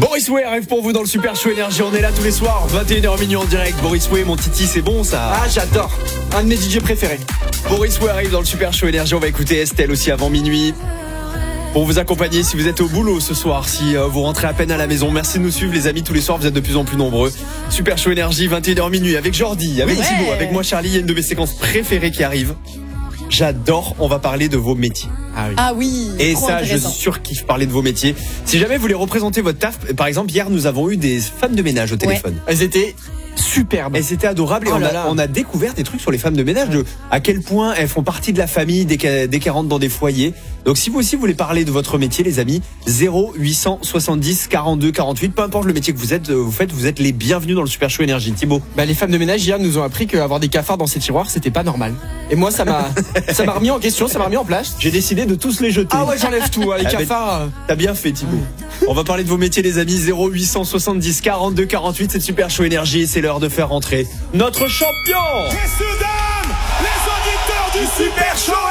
Boris Way arrive pour vous dans le Super Show Énergie. On est là tous les soirs, 21h minuit en direct. Boris Way, mon titi, c'est bon ça? Ah, j'adore. Un de mes DJ préférés. Boris Way arrive dans le Super Show Énergie. On va écouter Estelle aussi avant minuit. Pour vous accompagner si vous êtes au boulot ce soir, si vous rentrez à peine à la maison. Merci de nous suivre les amis tous les soirs, vous êtes de plus en plus nombreux. Super Show Énergie, 21h minuit avec Jordi, avec Thibaut, avec moi Charlie. Il y a une de mes séquences préférées qui arrive. J'adore, on va parler de vos métiers. Ah oui. Et ça, je surkiffe parler de vos métiers. Si jamais vous voulez représenter votre taf, par exemple, hier nous avons eu des femmes de ménage au téléphone. Elles étaient superbes. Elles étaient adorables et on a découvert des trucs sur les femmes de ménage, de à quel point elles font partie de la famille dès qu'elles rentrent dans des foyers. Donc si vous aussi voulez parler de votre métier, les amis, 0870 42 48, peu importe le métier que vous êtes les bienvenus dans le Super Show Énergie. Thibaut. Les femmes de ménage hier nous ont appris qu'avoir des cafards dans ces tiroirs c'était pas normal. Et moi ça m'a remis en question, ça m'a remis en place. J'ai décidé de tous les jeter. Ah ouais, j'enlève tout, les cafards. T'as bien fait Thibaut. On va parler de vos métiers les amis, 0870 42 48, c'est le Super Show Énergie et c'est l'heure de faire rentrer notre champion. Messieurs, dames, les auditeurs du Super Show